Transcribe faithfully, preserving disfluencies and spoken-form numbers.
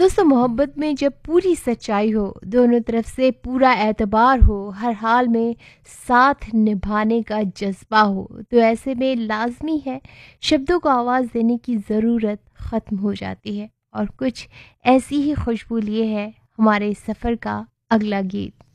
दोस्तों, मोहब्बत में जब पूरी सच्चाई हो, दोनों तरफ से पूरा एतबार हो, हर हाल में साथ निभाने का जज्बा हो, तो ऐसे में लाज़मी है शब्दों को आवाज़ देने की ज़रूरत ख़त्म हो जाती है। और कुछ ऐसी ही खुशबू लिए है हमारे सफ़र का अगला गीत।